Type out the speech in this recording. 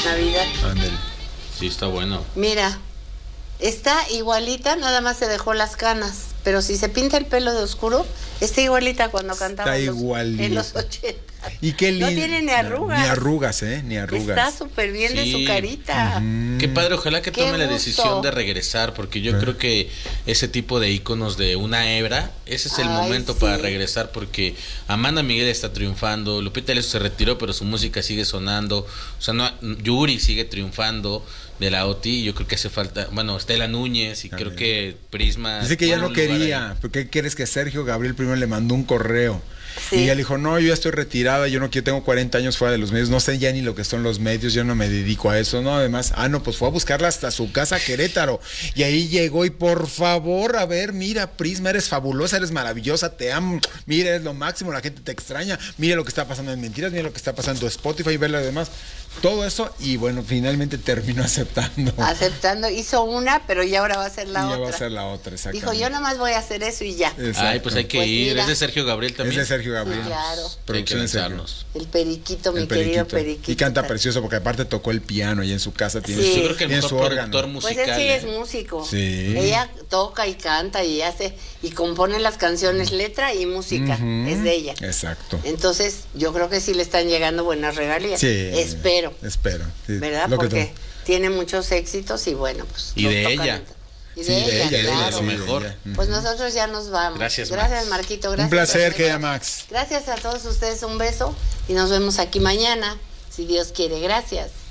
Navidad. Ándale. Sí, está bueno. Mira, está igualita, nada más se dejó las canas. Pero si se pinta el pelo de oscuro, está igualita cuando cantaba en los 80. Y qué lindo. No tiene ni arrugas. Ni arrugas, ni arrugas. Está súper bien de su carita. Qué padre, ojalá que Qué tome la gusto. decisión de regresar, porque yo creo que ese tipo de íconos de una hebra, ese es el momento para regresar, porque Amanda Miguel está triunfando, Lupita D'Alessio se retiró, pero su música sigue sonando, o sea, Yuri sigue triunfando de la OTI, yo creo que hace falta, bueno, Estela Núñez, y creo que Prisma. Dice que ya no quería, porque quieres que Sergio Gabriel primero le mandó un correo. Sí. Y ella le dijo, no, yo ya estoy retirada, yo tengo 40 años fuera de los medios, no sé ya ni lo que son los medios, yo no me dedico a eso, no, además, pues fue a buscarla hasta su casa Querétaro, y ahí llegó y por favor, a ver, mira, Prisma, eres fabulosa, eres maravillosa, te amo, mira, eres lo máximo, la gente te extraña, mira lo que está pasando en Mentiras, mira lo que está pasando en Spotify, ver lo demás, todo eso, y bueno, finalmente terminó aceptando. Hizo una, pero ya ahora va a ser la otra. Ya va a ser la otra, exactamente. Dijo, yo nomás voy a hacer eso y ya. Exacto. Ay, pues hay que ir, mira. Es de Sergio Gabriel también. Es de Sergio Gabriel. Sí, claro. Producción Sergio. El Periquito, mi querido Periquito. Y canta precioso porque aparte tocó el piano y en su casa tiene sí. Yo creo que el mejor productor musical. Pues él sí es músico. Sí. Ella toca y canta y hace y compone las canciones, letra y música. Es de ella. Exacto. Entonces, yo creo que sí le están llegando buenas regalías. Sí. Espero. Sí. ¿Verdad? Porque tiene muchos éxitos y bueno, pues. Y de ella. Y de ella, claro. Lo mejor. Pues nosotros ya nos vamos. Gracias, Marquito. Gracias. Un placer, querida Max. Gracias a todos ustedes, un beso y nos vemos aquí mañana, si Dios quiere. Gracias.